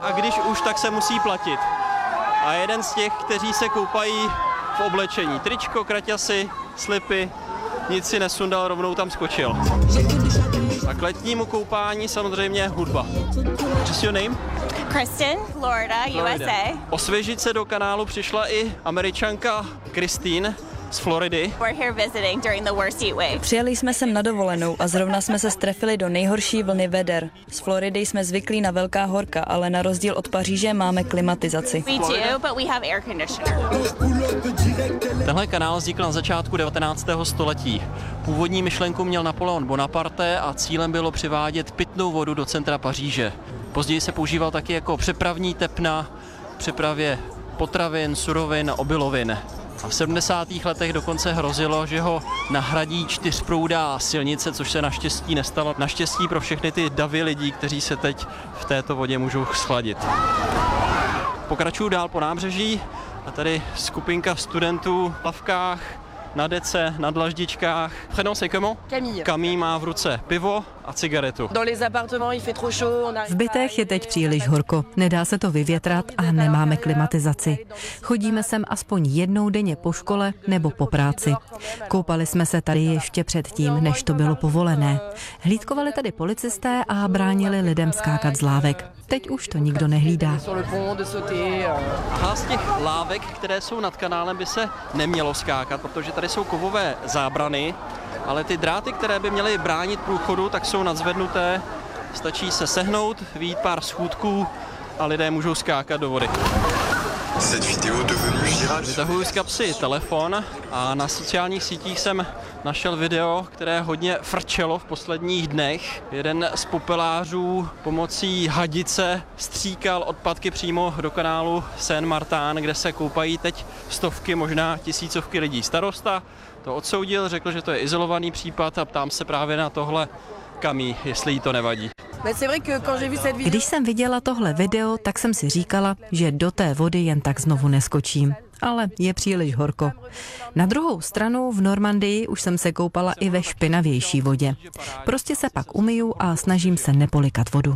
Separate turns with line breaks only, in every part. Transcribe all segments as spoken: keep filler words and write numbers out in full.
A když už, tak se musí platit. A jeden z těch, kteří se koupají v oblečení. Tričko, kraťasy, slipy, nic si nesundal, rovnou tam skočil. A k letnímu koupání samozřejmě hudba. What's your name?
Kristen, Florida, U S A.
Osvěžit se do kanálu přišla i Američanka Christine z Floridy.
We're here visiting during the worst heat wave.
Přijeli jsme sem na dovolenou a zrovna jsme se strefili do nejhorší vlny veder. Z Floridy jsme zvyklí na velká horka, ale na rozdíl od Paříže máme klimatizaci.
We do, but we have air conditioner.
Tenhle kanál vznikl na začátku devatenáctého století. Původní myšlenku měl Napoleon Bonaparte a cílem bylo přivádět pitnou vodu do centra Paříže. Později se používal taky jako přepravní tepna k přepravě potravin, surovin, obilovin. A v sedmdesátých letech dokonce hrozilo, že ho nahradí čtyřproudá silnice, což se naštěstí nestalo. Naštěstí pro všechny ty davy lidí, kteří se teď v této vodě můžou schladit. Pokračuju dál po nábřeží a tady skupinka studentů v plavkách, na dece, na dlaždičkách. Prénom c'est comment?
Camille.
Camille má v ruce pivo a cigaretu.
Dans les appartements, il fait trop chaud, on
V bytech je teď příliš horko, nedá se to vyvětrat a nemáme klimatizaci. Chodíme sem aspoň jednou denně po škole nebo po práci. Koupali jsme se tady ještě předtím, než to bylo povolené. Hlídkovali tady policisté a bránili lidem skákat z lávek. Teď už to nikdo nehlídá.
sur le pont de sauter.
Aha, z těch lávek, které jsou nad kanálem, by se nemělo skákat, protože tady jsou kovové zábrany, ale ty dráty, které by měly bránit průchodu, tak jsou nadzvednuté. Stačí se sehnout, vyjít pár schůdků a lidé můžou skákat do vody. Vytahuji z kapsy telefon a na sociálních sítích jsem našel video, které hodně frčelo v posledních dnech. Jeden z popelářů pomocí hadice stříkal odpadky přímo do kanálu Saint-Martin, kde se koupají teď stovky, možná tisícovky lidí. Starosta to odsoudil, řekl, že to je izolovaný případ a ptám se právě na tohle Camille, jestli jí to nevadí.
Když jsem viděla tohle video, tak jsem si říkala, že do té vody jen tak znovu neskočím. Ale je příliš horko. Na druhou stranu v Normandii už jsem se koupala i ve špinavější vodě. Prostě se pak umyju a snažím se nepolikat vodu.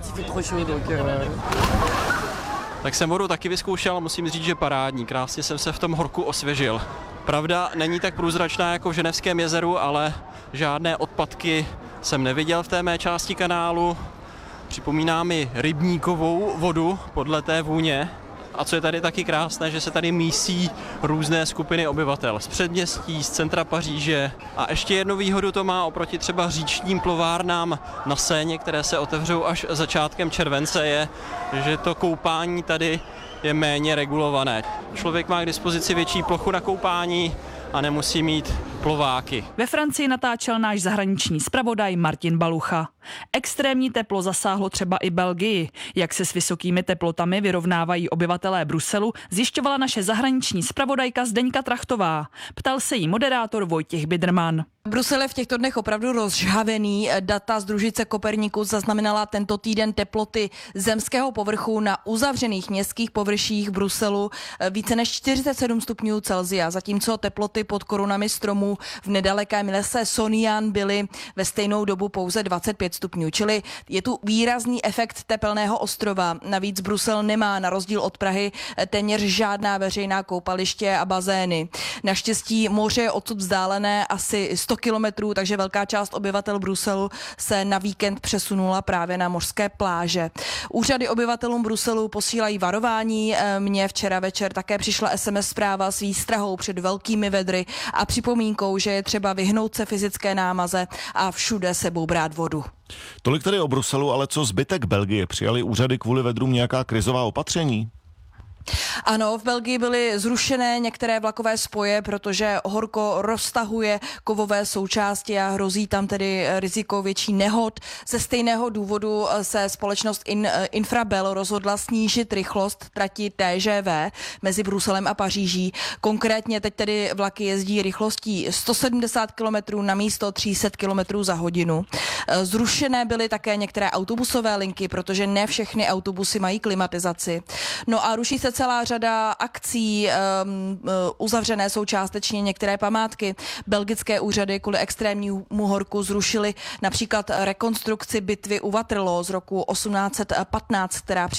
Tak jsem vodu taky vyzkoušel a musím říct, že parádní. Krásně jsem se v tom horku osvěžil. Pravda, není tak průzračná jako v Ženevském jezeru, ale žádné odpadky jsem neviděl v té mé části kanálu. Připomíná mi rybníkovou vodu podle té vůně. A co je tady taky krásné, že se tady mísí různé skupiny obyvatel z předměstí, z centra Paříže. A ještě jednu výhodu to má oproti třeba říčním plovárnám na Séně, které se otevřou až začátkem července, je, že to koupání tady je méně regulované. Člověk má k dispozici větší plochu na koupání a nemusí mít plováky.
Ve Francii natáčel náš zahraniční zpravodaj Martin Balucha. Extrémní teplo zasáhlo třeba i Belgii. Jak se s vysokými teplotami vyrovnávají obyvatelé Bruselu, zjišťovala naše zahraniční zpravodajka Zdeňka Trachtová. Ptal se jí moderátor Vojtěch Biderman.
Brusel je v těchto dnech opravdu rozžhavený. Data z družice Copernicus zaznamenala tento týden teploty zemského povrchu na uzavřených městských površích Bruselu více než čtyřicet sedm stupňů Celsia, zatímco teploty pod korunami stromů v nedalekém lese Sonian byly ve stejnou dobu pouze dvacet pět stupňů, čili je tu výrazný efekt tepelného ostrova. Navíc Brusel nemá na rozdíl od Prahy téměř žádná veřejná koupaliště a bazény. Naštěstí moře je odsud vzdálené asi sto kilometrů, takže velká část obyvatel Bruselu se na víkend přesunula právě na mořské pláže. Úřady obyvatelům Bruselu posílají varování. Mně včera večer také přišla es em es zpráva s výstrahou před velkými vedry a připomínkou, že je třeba vyhnout se fyzické námaze a všude sebou brát vodu.
Tolik tedy o Bruselu, ale co zbytek Belgie? Přijali úřady kvůli vedrům nějaká krizová opatření?
Ano, v Belgii byly zrušené některé vlakové spoje, protože horko roztahuje kovové součásti a hrozí tam tedy riziko větší nehod. Ze stejného důvodu se společnost In, Infrabel rozhodla snížit rychlost trati té žé vé mezi Bruselem a Paříží. Konkrétně teď tedy vlaky jezdí rychlostí sto sedmdesát kilometrů na místo tři sta kilometrů za hodinu. Zrušené byly také některé autobusové linky, protože ne všechny autobusy mají klimatizaci. No a ruší se celá řada akcí, um, uzavřené jsou částečně některé památky. Belgické úřady kvůli extrémnímu horku zrušily například rekonstrukci bitvy u Waterloo z roku osmnáct set patnáct, která